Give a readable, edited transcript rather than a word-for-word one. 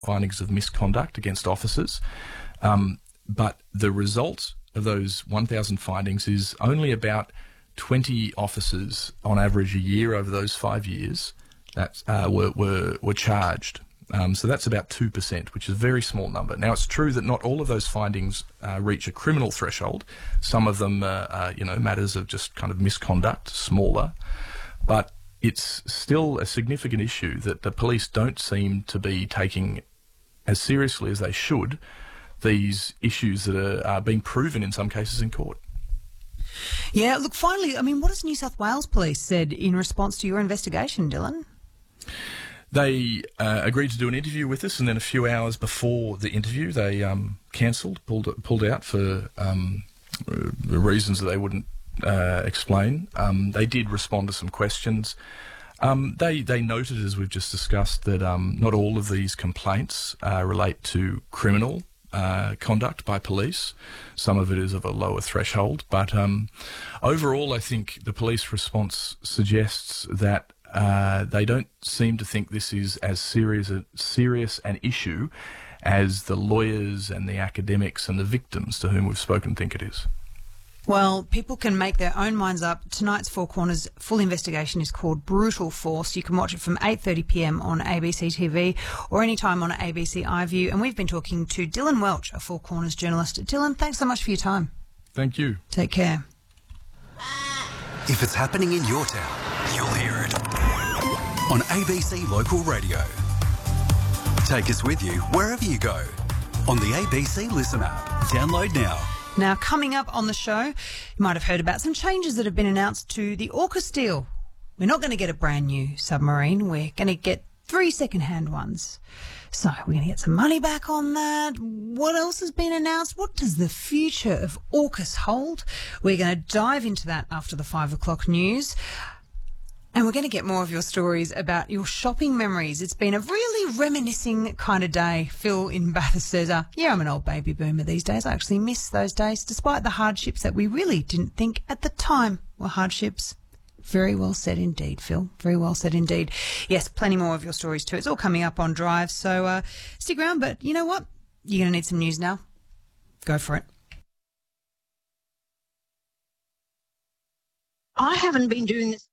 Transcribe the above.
findings of misconduct against officers. But the result of those 1,000 findings is only about 20 officers on average a year over those 5 years that were charged. So that's about 2%, which is a very small number. Now, it's true that not all of those findings reach a criminal threshold. Some of them are matters of just kind of misconduct, smaller. But it's still a significant issue that the police don't seem to be taking as seriously as they should these issues that are being proven in some cases in court. Yeah, look, finally, I mean, what has New South Wales Police said in response to your investigation, Dylan? They agreed to do an interview with us, and then a few hours before the interview, they pulled out for the reasons that they wouldn't explain. They did respond to some questions. They noted, as we've just discussed, that not all of these complaints relate to criminal conduct by police. Some of it is of a lower threshold, but overall I think the police response suggests that they don't seem to think this is as serious an issue as the lawyers and the academics and the victims to whom we've spoken think it is. Well, people can make their own minds up. Tonight's Four Corners full investigation is called Brutal Force. You can watch it from 8:30pm on ABC TV or anytime on ABC iView. And we've been talking to Dylan Welch, a Four Corners journalist. Dylan, thanks so much for your time. Thank you. Take care. If it's happening in your town, you'll hear it on ABC Local Radio. Take us with you wherever you go on the ABC Listen app. Download now. Now, coming up on the show, you might have heard about some changes that have been announced to the AUKUS deal. We're not going to get a brand new submarine. We're going to get 3 second-hand ones. So we're going to get some money back on that. What else has been announced? What does the future of AUKUS hold? We're going to dive into that after the 5 o'clock news. And we're going to get more of your stories about your shopping memories. It's been a really reminiscing kind of day. Phil in Bathurst says, yeah, I'm an old baby boomer these days. I actually miss those days, despite the hardships that we really didn't think at the time were hardships. Very well said indeed, Phil. Very well said indeed. Yes, plenty more of your stories too. It's all coming up on Drive, so stick around. But you know what? You're going to need some news now. Go for it. I haven't been doing this